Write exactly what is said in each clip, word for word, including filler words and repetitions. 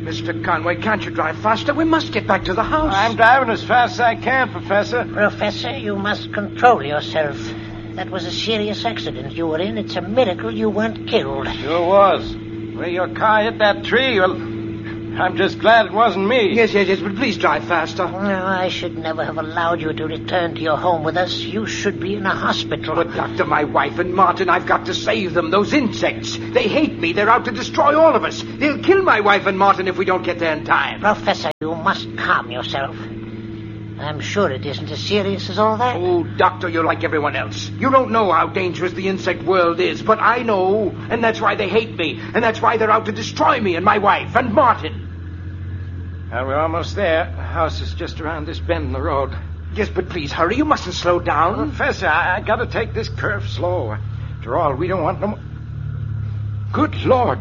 Mister Conway, can't you drive faster? We must get back to the house. I'm driving as fast as I can, Professor. Professor, you must control yourself. That was a serious accident you were in. It's a miracle you weren't killed. Sure was. Where your car hit that tree, well, I'm just glad it wasn't me. Yes, yes, yes, but please drive faster. No, I should never have allowed you to return to your home with us. You should be in a hospital. But, Doctor, my wife and Martin, I've got to save them. Those insects. They hate me. They're out to destroy all of us. They'll kill my wife and Martin if we don't get there in time. Professor, you must calm yourself. I'm sure it isn't as serious as all that. Oh, Doctor, you're like everyone else. You don't know how dangerous the insect world is, but I know, and that's why they hate me, and that's why they're out to destroy me and my wife and Martin. Well, we're almost there. The house is just around this bend in the road. Yes, but please hurry. You mustn't slow down. Professor, I, I gotta take this curve slow. After all, we don't want no more... Good Lord.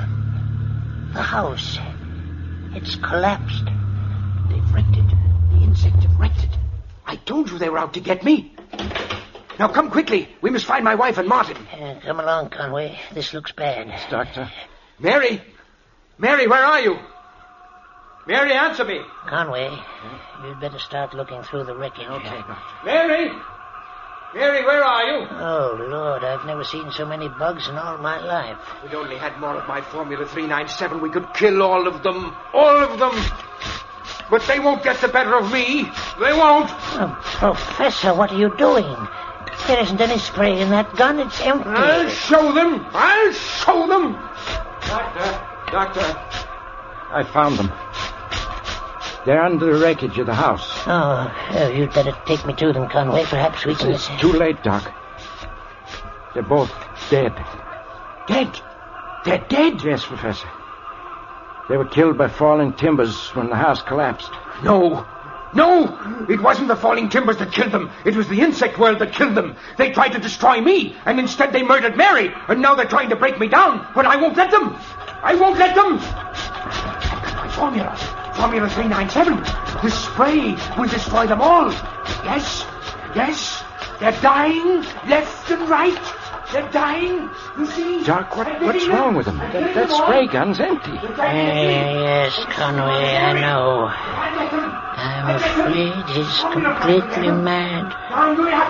The house. It's collapsed. They've wrecked it. The insects have wrecked it. I told you they were out to get me. Now come quickly. We must find my wife and Martin. Uh, come along, Conway. This looks bad. Yes, Doctor. Mary! Mary, where are you? Mary, answer me. Conway, you'd better start looking through the wreckage. Okay, Doctor. Mary! Mary, where are you? Oh, Lord, I've never seen so many bugs in all my life. If we'd only had more of my Formula three ninety-seven, we could kill all of them. All of them. But they won't get the better of me. They won't. Oh, Professor, what are you doing? There isn't any spray in that gun. It's empty. I'll show them. I'll show them. Doctor, Doctor, I found them. They're under the wreckage of the house. Oh, oh, you'd better take me to them, Conway. Perhaps we can... It's too late, Doc. They're both dead. Dead? They're dead? Yes, Professor. They were killed by falling timbers when the house collapsed. No. No! It wasn't the falling timbers that killed them. It was the insect world that killed them. They tried to destroy me, and instead they murdered Mary. And now they're trying to break me down, but I won't let them. I won't let them. I've got my formula. Formula three ninety-seven. This spray will destroy them all. Yes, yes. They're dying left and right. They're dying. You see? Doc, what, what's wrong with them? That, that spray gun's empty. Uh, yes, Conway, I know. I'm afraid he's completely mad.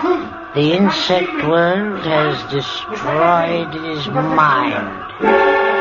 The insect world has destroyed his mind.